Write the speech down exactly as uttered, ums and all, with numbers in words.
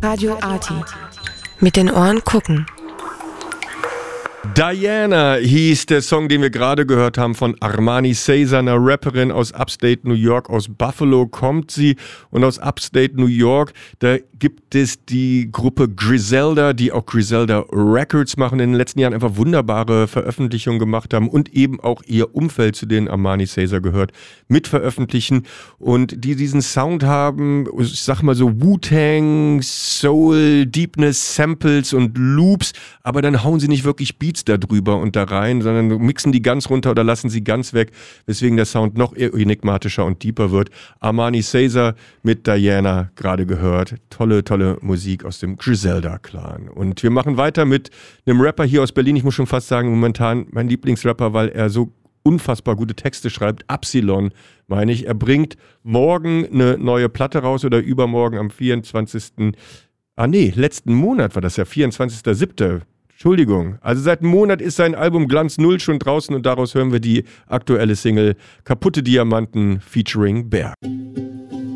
Radio Arty. Mit den Ohren gucken. Diana hieß der Song, den wir gerade gehört haben von Armani Caesar, einer Rapperin aus Upstate New York. Aus Buffalo kommt sie und aus Upstate New York, da gibt es die Gruppe Griselda, die auch Griselda Records machen, in den letzten Jahren einfach wunderbare Veröffentlichungen gemacht haben und eben auch ihr Umfeld, zu denen Armani Caesar gehört, mit veröffentlichen und die diesen Sound haben, ich sag mal so Wu-Tang, Soul, Deepness, Samples und Loops, aber dann hauen sie nicht wirklich Beats da drüber und da rein, sondern mixen die ganz runter oder lassen sie ganz weg, weswegen der Sound noch enigmatischer und deeper wird. Armani Caesar mit Diana gerade gehört. Tolle, tolle Musik aus dem Griselda-Clan. Und wir machen weiter mit einem Rapper hier aus Berlin. Ich muss schon fast sagen, momentan mein Lieblingsrapper, weil er so unfassbar gute Texte schreibt. Absilon, meine ich. Er bringt morgen eine neue Platte raus oder übermorgen am vierundzwanzigsten Ah nee, letzten Monat war das ja, vierundzwanzigster siebter Entschuldigung. Also seit einem Monat ist sein Album Glanz Null schon draußen und daraus hören wir die aktuelle Single Kaputte Diamanten featuring Berg.